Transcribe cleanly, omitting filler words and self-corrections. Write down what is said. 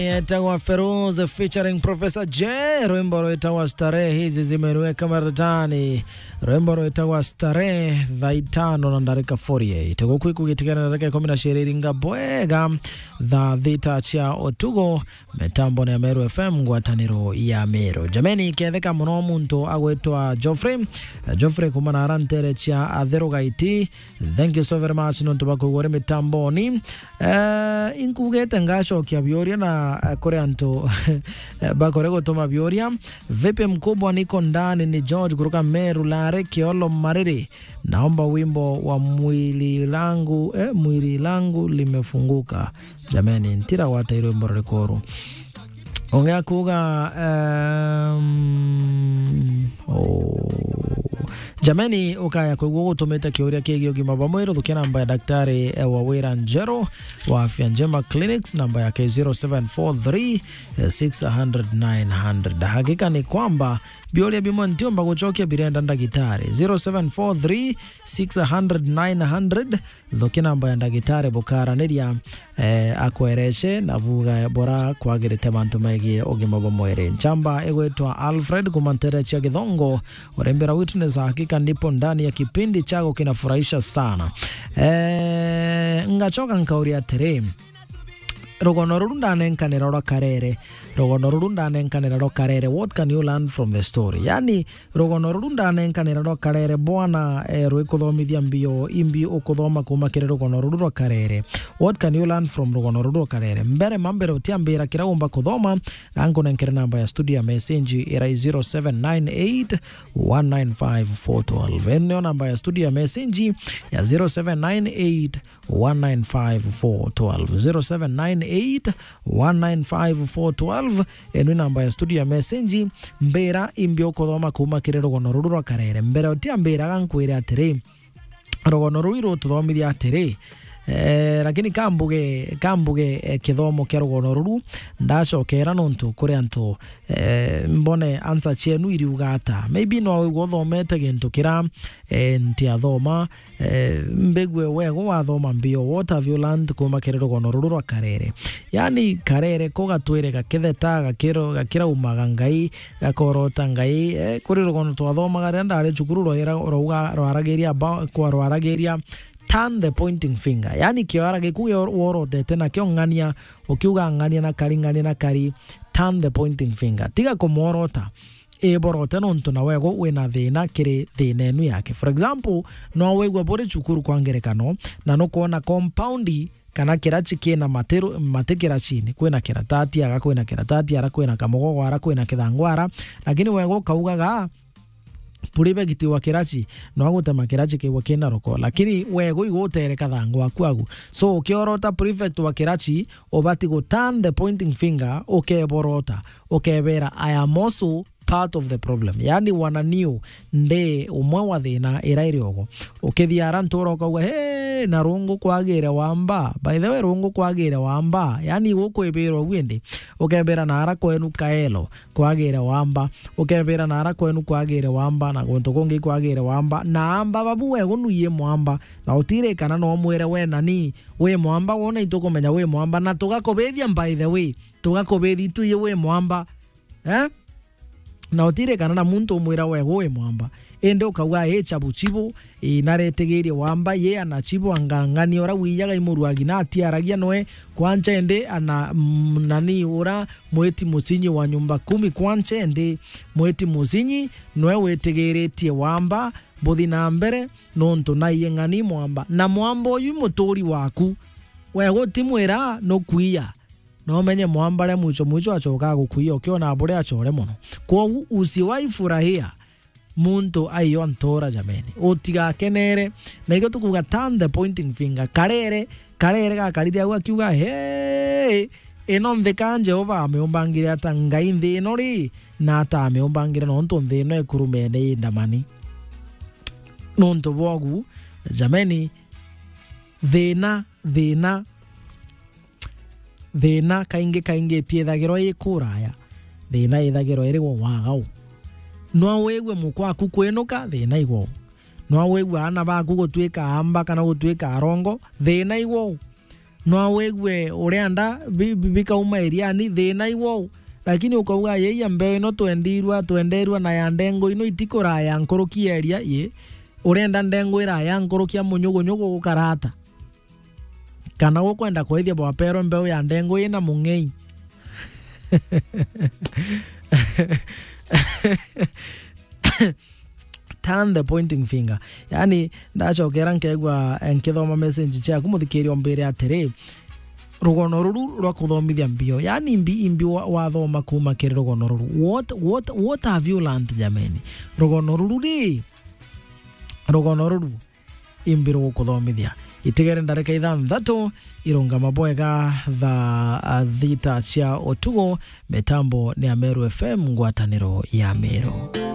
Itawa Feroz featuring Professor J. Rwimbo itawa Starehe, hizi zimeniweka maratani. Rwimbo itawa Starehe thaa 5 na ndarika 48. Itago kwiku gitigana ndarika 10 nga bwega thaa thita cha otugo metambo na Meru FM ngwataniro ya Meru. Jameni ketheka muno muntu agwetwa Geoffrey kumana arantere cha Atherogaiti. Thank you so very much nonto bakugore metambo ni inkugete ngasho kia bioria na koreanto bakorego toma bioria. Vipi mkubwa, niko ndani, ni George kutoka Meru Lare Kiolo Mariri. Naomba wimbo wa mwili langu limefunguka. Jameni ntira wata ilo wimbo rekoro ongea kuga Jameni ukaya kwa utumeta kioria kegio gimaba mwero thukia namba ya daktari wa Wera Njero wa Afya Njema Clinics, namba yake 0743 600 900. Hakika ni kwamba biolia bimo ntiomba kuchokia birenda ndagitari 0743 600 900. Thukia namba ya ndagitari bukara neria akwereshe na buga bora kwa girete bantu megi ogimaba mwere. Nchamba egwetwa Alfred kumantere chia githongo orembera witness. Hakika nipo ndani ya kipindi chako kinafurahisha sana. Ngachoka nkauria tere rogono runda nenkanira ro karere. What can you learn from the story? Yani rogono runda nenkanira ro karere bwana rwikuthomithia mbio imbi ukuthoma kuma kire rogono ro karere. What can you learn from rogono ro karere? Mbere mambere utiambira kiraumba kuthoma angu nenkere namba ya studio ya message era 0798 195 412. Eno namba ya studio ya message ya 0798 195 412 0798 195 412. Eno namba ya studio ya message mbera imbi ukuthoma kuma kire rogono ro karere. Mbere utiambira gankwira atiri rogono rwiro tuthomithia atiri lakini kambuge kithomo kia rogono ruru ndacokera nontu kuri antu mbone answer chenu iriugata maybe no gothomete gintu kira ntia thoma mbegwe wego wathoma mbio. What have you learned kuma kire rogono ruru rwa karere? Yani karere ko gatwire gakitheta gakira umaga ngai gakorota ngai kuri rogono twathomaga renda ari cukuru rwarageria kwa rwarageria turn the pointing finger. Yani kiora gikuye worote tena kiongania ukiuga ngania na kari turn the pointing finger. Tiga komorota eborote nonto na wego wena thina kiri thina enu yake. For example, no wegwa bore chukuru kwa ngerekano na no kuona compoundi kana kirachi kina matekira chini kwena kiratati aga kwena kiratati ara kwena kamogogo ara kwena kithangwara, lakini wego kaugaga puribe giti wa kirachi no agutema kirachi kiwa kina roko, lakini wego igotere kathangwa kwagu. So ukiorota prefect wa kirachi obati go turn the pointing finger borota vera I am also part of the problem. Yani wana new nde umwe wa thina irairiogo ukithiara ntoro kwa na rungu kwagire wamba. By the way rungu kwagire wamba yani gukwibirwo gwende ukebera na ara kwenu kaelo kwagire wamba ukebera na ara kwenu kwagire wamba na gonto kongi kwagire wamba na amba babu wego nuye mwamba na utire kana no mwere we nani we mwamba wona itokomenya we mwamba na tugakobethia. By the way tugakobethi tuye we mwamba na utire kana na muntu mwira wego we mwamba ende ukauga chabuchibu naretegerie wamba ye ana chibu angangani ora wiyaga imuruagi na atiaragia noe kwancha ende ana nani ora mweti musinyi wa nyumba 10 kwancha ende mweti musinyi noe wetegeretie wamba bothi na mbere nonto na yengani mwamba na mwambo yu mutori waku wego timwera no kuia no menye mwamba le mucho achoka gukuia ukiona bure achore muno kwa usiwaifurahia muntu ayo ntora. Jameni utiga kenere na igo tukuga turn the pointing finger karere gakarire agwa kiuga eno nthekanje oba ameombangire ata ngai nthino ri na ata ameombangire nonto nthino ekurumene ndamani nonto bogu. Jameni thina kainge tiethagirwo ikuraya thina ithagirwo iri wagau no wegwe mukwaku kwenuka thina igwo no wegwe ana baku gutwika amba kana gutwika arongo thina igwo no wegwe ureanda bikauma eriani thina iwo lakini ukauga yeye mbeo ino twenderwa na ya ndengo ino itikora ya nkoroki area ye urenda ndengo ira ya nkorokia munyugo gukarata kana ukwenda kwithia bwa pero mbeo ya ndengo ina mungei turn the pointing finger yani ndachokera nkegwa nkithoma message cha kumuthikirio mbere atiri rugono ruru rwa kuthomithia mbio yani imbi wathoma kuma kiri rugono ruru what have you learned jameni rugono ruru imbi rwo kuthomithia itigere ndareka ithanthatu irungama bwega thita cia otugo metambo ni Ameru FM ngwataniro ya Meru.